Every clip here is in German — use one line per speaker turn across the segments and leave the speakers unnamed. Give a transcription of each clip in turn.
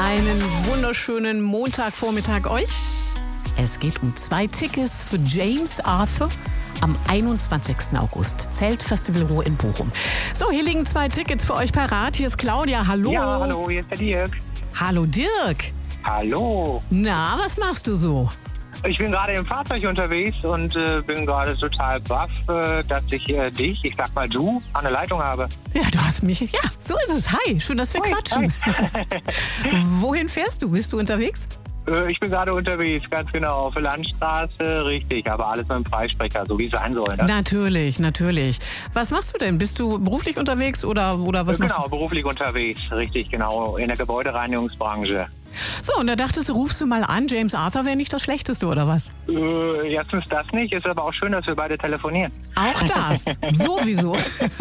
Einen wunderschönen Montagvormittag euch. Es geht um 2 Tickets für James Arthur am 21. August. Zeltfestival Ruhr in Bochum. So, hier liegen 2 Tickets für euch parat. Hier ist Claudia. Hallo.
Ja, hallo, hier ist der Dirk.
Hallo Dirk.
Hallo.
Na, was machst du so?
Ich bin gerade im Fahrzeug unterwegs und bin gerade total baff, dass ich dich, ich sag mal du, an der Leitung habe.
Ja, du hast mich. Ja, so ist es. Hi, schön, dass wir quatschen. Wohin fährst du? Bist du unterwegs?
Ich bin gerade unterwegs, ganz genau, auf der Landstraße, richtig, aber alles mit dem Freisprecher, so wie es sein soll. Ne?
Natürlich, natürlich. Was machst du denn? Bist du beruflich unterwegs oder was machst du?
Genau, beruflich unterwegs, richtig, genau, in der Gebäudereinigungsbranche.
So, und da dachtest du, rufst du mal an, James Arthur wäre nicht das Schlechteste, oder was?
Erstens das nicht, ist aber auch schön, dass wir beide telefonieren.
Auch das, sowieso.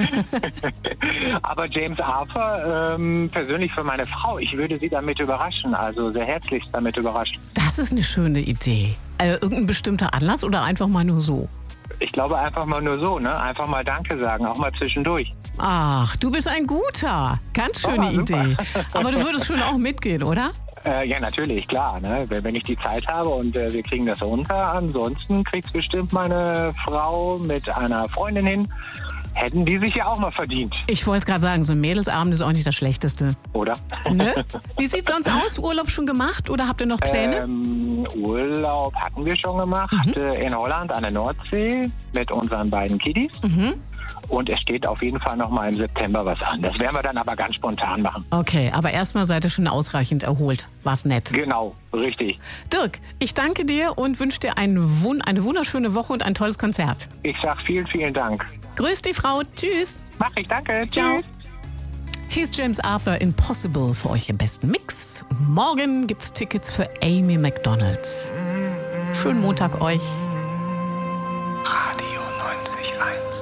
Aber James Arthur, persönlich für meine Frau, ich würde sie damit überraschen, also sehr herzlichst damit überraschen.
Das ist eine schöne Idee. Irgendein bestimmter Anlass oder einfach mal nur so?
Ich glaube einfach mal nur so, ne? Einfach mal Danke sagen, auch mal zwischendurch.
Ach, du bist ein Guter. Ganz schöne Idee. Aber du würdest schon auch mitgehen, oder?
Ja, natürlich, klar. Ne? Wenn ich die Zeit habe und wir kriegen das unter. Ansonsten kriegt's bestimmt meine Frau mit einer Freundin hin. Hätten die sich ja auch mal verdient.
Ich wollte es gerade sagen, so ein Mädelsabend ist auch nicht das Schlechteste.
Oder?
Ne? Wie sieht's sonst aus? Urlaub schon gemacht oder habt ihr noch Pläne?
Urlaub hatten wir schon gemacht in Holland an der Nordsee mit unseren beiden Kiddies. Und es steht auf jeden Fall noch mal im September was an. Das werden wir dann aber ganz spontan machen.
Okay, aber erstmal seid ihr schon ausreichend erholt. War's nett.
Genau, richtig.
Dirk, ich danke dir und wünsche dir eine wunderschöne Woche und ein tolles Konzert.
Ich sag vielen, vielen Dank.
Grüß die Frau. Tschüss.
Mach ich, danke.
Ciao.
Tschüss.
Hier ist James Arthur, Impossible für euch im besten Mix. Und morgen gibt's Tickets für Amy McDonalds. Schönen Montag euch.
Radio 90.1